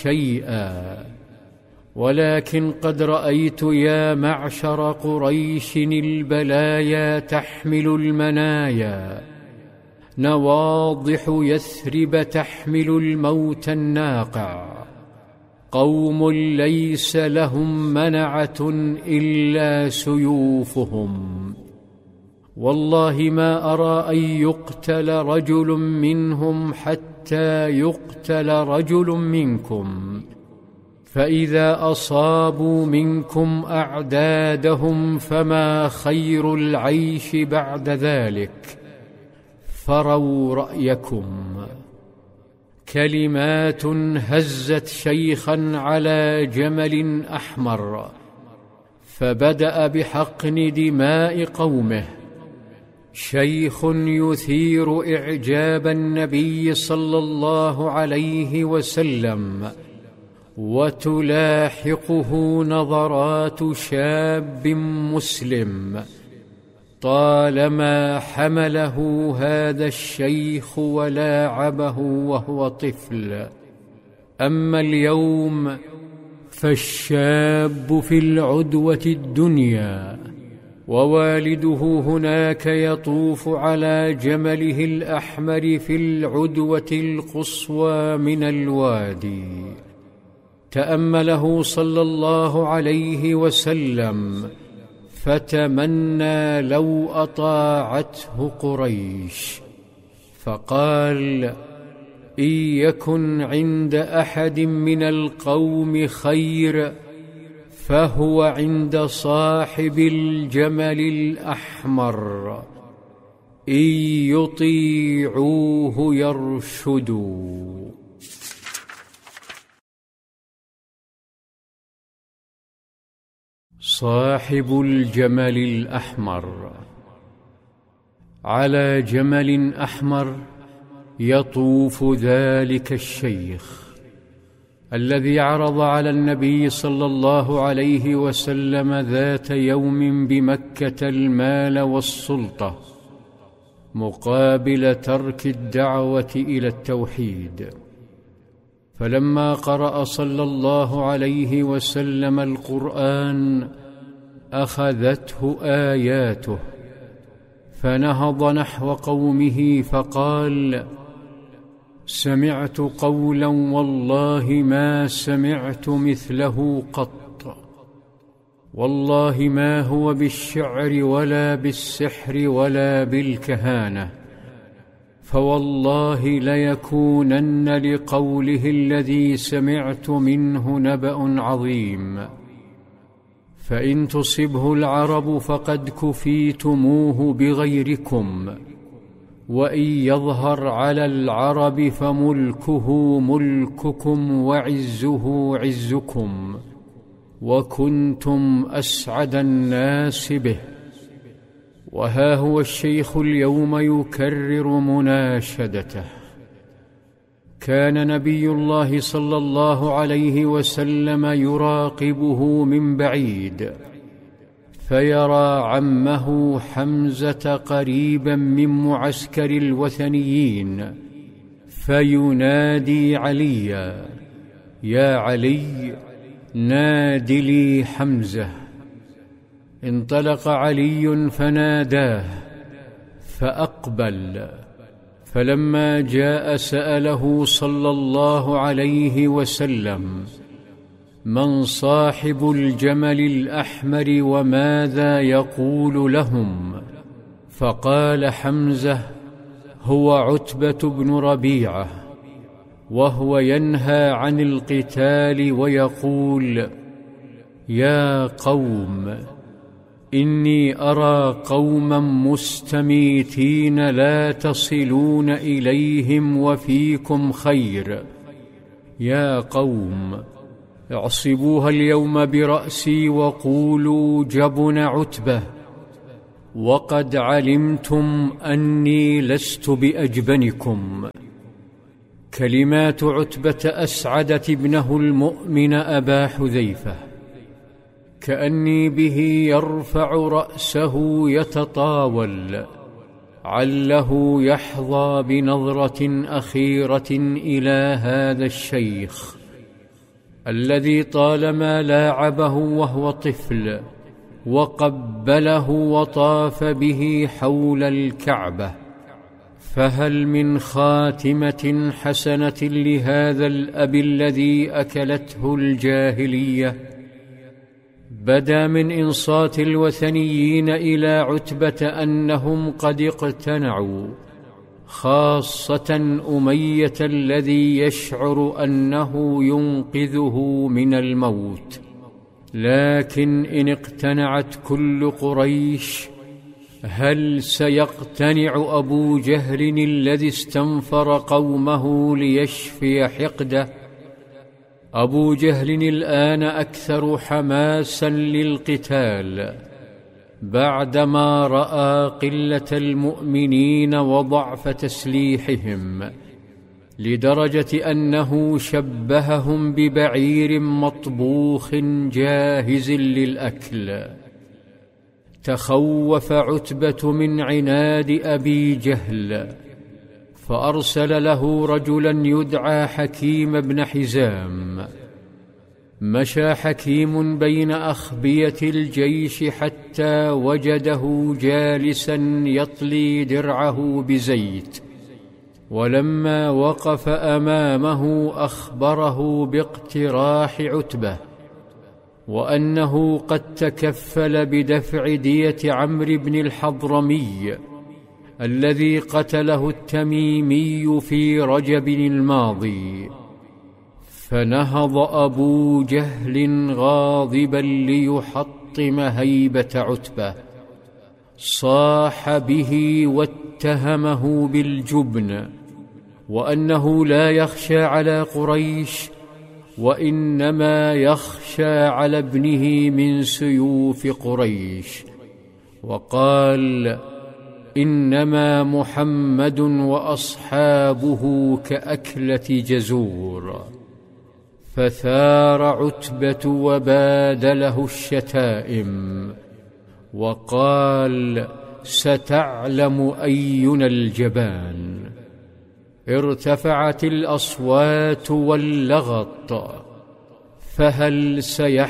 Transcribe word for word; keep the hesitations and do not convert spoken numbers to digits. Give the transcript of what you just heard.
شيئا، ولكن قد رأيت يا معشر قريش البلايا تحمل المنايا، نواضح يثرب تحمل الموت الناقع، قوم ليس لهم منعة إلا سيوفهم. والله ما أرى أن يقتل رجل منهم حتى يقتل رجل منكم، فإذا أصابوا منكم أعدادهم فما خير العيش بعد ذلك، فروا رأيكم. كلمات هزت شيخا على جمل أحمر، فبدأ بحقن دماء قومه. شيخ يثير إعجاب النبي صلى الله عليه وسلم، وتلاحقه نظرات شاب مسلم. طالما حمله هذا الشيخ ولاعبه وهو طفل، أما اليوم فالشاب في العدوة الدنيا، ووالده هناك يطوف على جمله الأحمر في العدوة القصوى من الوادي. تأمله صلى الله عليه وسلم فتمنى لو أطاعته قريش، فقال: إن يكن عند أحد من القوم خير فهو عند صاحب الجمل الأحمر، إن يطيعوه يرشدوا. صاحب الجمل الأحمر. على جمل أحمر يطوف ذلك الشيخ الذي عرض على النبي صلى الله عليه وسلم ذات يوم بمكة المال والسلطة مقابل ترك الدعوة إلى التوحيد. فلما قرأ صلى الله عليه وسلم القرآن أخذته آياته، فنهض نحو قومه فقال: سمعت قولا والله ما سمعت مثله قط، والله ما هو بالشعر ولا بالسحر ولا بالكهانة، فوالله ليكونن لقوله الذي سمعت منه نبأ عظيم، فإن تصبه العرب فقد كفيتموه بغيركم، وإن يظهر على العرب فملكه ملككم وعزه عزكم، وكنتم أسعد الناس به. وها هو الشيخ اليوم يكرر مناشدته. كان نبي الله صلى الله عليه وسلم يراقبه من بعيد، فيرى عمه حمزة قريبا من معسكر الوثنيين، فينادي عليا: يا علي ناد لي حمزة. انطلق علي فناداه فأقبل، فلما جاء سأله صلى الله عليه وسلم: من صاحب الجمل الأحمر وماذا يقول لهم؟ فقال حمزة: هو عتبة بن ربيعة، وهو ينهى عن القتال ويقول: يا قوم إني أرى قوما مستميتين لا تصلون إليهم وفيكم خير، يا قوم اعصبوها اليوم برأسي وقولوا جبن عتبة، وقد علمتم أني لست بأجبنكم. كلمات عتبة أسعدت ابنه المؤمن أبا حذيفة، كأني به يرفع رأسه يتطاول، عله يحظى بنظرة أخيرة إلى هذا الشيخ الذي طالما لاعبه وهو طفل وقبله وطاف به حول الكعبة، فهل من خاتمة حسنة لهذا الأب الذي أكلته الجاهلية؟ بدا من إنصات الوثنيين إلى عتبة أنهم قد اقتنعوا، خاصة أمية الذي يشعر أنه ينقذه من الموت. لكن إن اقتنعت كل قريش، هل سيقتنع أبو جهل الذي استنفر قومه ليشفي حقده؟ أبو جهل الآن أكثر حماسا للقتال بعدما رأى قلة المؤمنين وضعف تسليحهم، لدرجة أنه شبههم ببعير مطبوخ جاهز للأكل. تخوف عتبة من عناد أبي جهل، فأرسل له رجلا يدعى حكيم بن حزام. مشى حكيم بين أخبية الجيش حتى وجده جالسا يطلي درعه بزيت، ولما وقف أمامه أخبره باقتراح عتبة، وأنه قد تكفل بدفع دية عمرو بن الحضرمي الذي قتله التميمي في رجب الماضي. فنهض أبو جهل غاضبا ليحطم هيبة عتبة، صاح به واتهمه بالجبن، وأنه لا يخشى على قريش، وإنما يخشى على ابنه من سيوف قريش. وقال: إنما محمد وأصحابه كأكلة جزور. فثار عتبة وبادله الشتائم، وقال: ستعلم أينا الجبان. ارتفعت الأصوات واللغط، فهل سيحدث